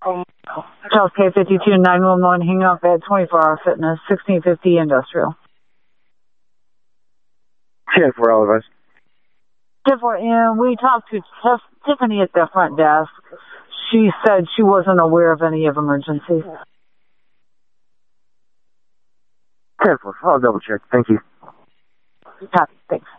Charles K52 911, hang up at 24-Hour Fitness, 1650 Industrial. 10 for all of us. And we talked to Tiffany at the front desk. She said she wasn't aware of any of emergencies. 10 for. I'll double check. Thank you. Copy. Thanks.